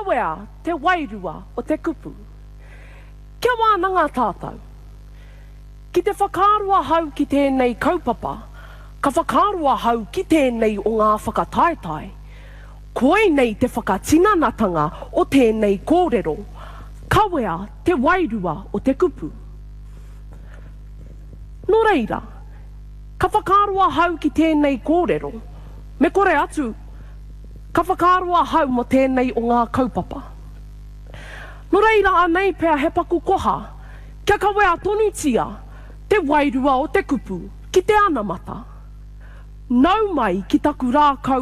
Kawea te wairua o te kupu. Kia wānanga tātou. Ki te whakārua hau ki tēnei kaupapa, ka whakārua hau ki tēnei o ngā whakataetai. Koe nei te whakatinanatanga o tēnei kōrero. Kawea te wairua o te kupu. Nō reira, ka whakārua hau ki tēnei kōrero, me kore atu, ka whakārua hau mo tēnei o ngā kaupapa. Nō reira anei pēr he paku koha, kia kawea tonutia, te wairua o te kupu, ki te anamata. Nau mai ki taku rākau